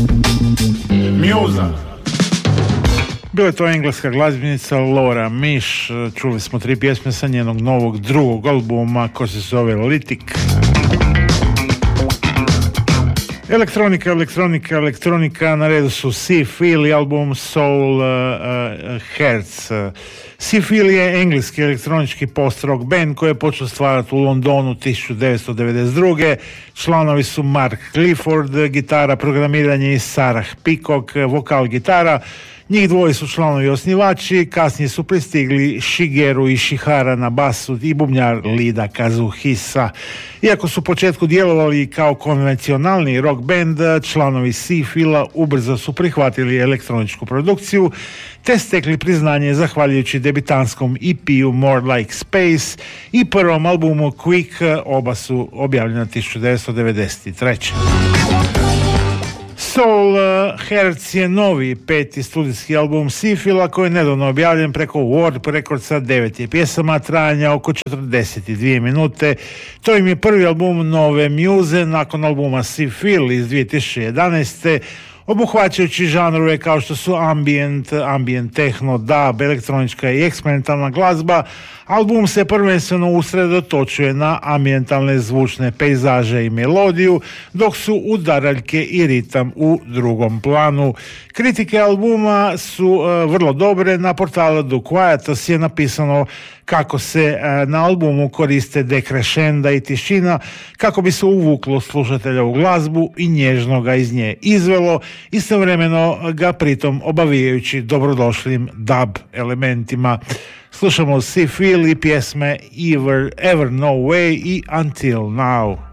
Mjuza. Bila je to engleska glazbenica Laura Mish. Čuli smo 3 pjesme sa njenog novog drugog albuma koji se zove Litik. Elektronika, na redu su Seafeel i album Soul Hertz. Seafeel je engleski elektronički post-rock band koji je počeo stvarati u Londonu 1992. Članovi su Mark Clifford, gitara, programiranje i Sarah Peacock, vokal, gitara. Njih dvoje su članovi osnivači, kasnije su pristigli Shigeru Ishihara na basu i bubnjar Lida Kazuhisa. Iako su u početku djelovali kao konvencionalni rock band, članovi Seafeela ubrzo su prihvatili elektroničku produkciju te stekli priznanje zahvaljujući debitantskom EP-u More Like Space i prvom albumu Quick, oba su objavljena 1993. Soul Hertz je novi 5. studijski album Seafeela koji je nedavno objavljen preko Warp Recordsa, 9 je pjesama trajanja oko 42 minute. To im je prvi album nove Muse nakon albuma Seafeel iz 2011. obuhvaćajući žanrove kao što su ambient techno, dub, elektronička i eksperimentalna glazba. Album se prvenstveno usredotočuje na ambientalne zvučne pejzaže i melodiju, dok su udaraljke i ritam u drugom planu. Kritike albuma su vrlo dobre. Na portalu The Quietus je napisano kako se na albumu koriste dekrešenda i tišina kako bi se uvuklo slušatelja u glazbu i nježno ga iz nje izvelo, istovremeno ga pritom obavijajući dobrodošlim dub elementima. Slušamo Seafeel i pjesme Ever No Way i Until Now.